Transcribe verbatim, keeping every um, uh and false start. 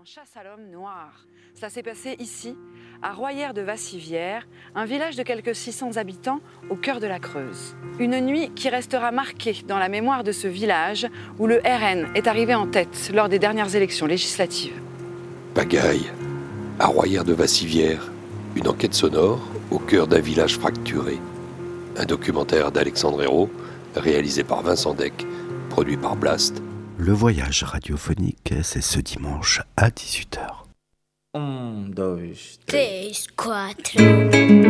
chasse à l'homme noir. Ça s'est passé ici, à Royères-de-Vassivière, un village de quelques six cents habitants au cœur de la Creuse. Une nuit qui restera marquée dans la mémoire de ce village où le R N est arrivé en tête lors des dernières élections législatives. Pagaille, à Royères-de-Vassivière, une enquête sonore au cœur d'un village fracturé. Un documentaire d'Alexandre Hérault, réalisé par Vincent Deck, produit par Blast. Le voyage radiophonique, c'est ce dimanche à dix-huit heures. Un, deux, Três, quatro.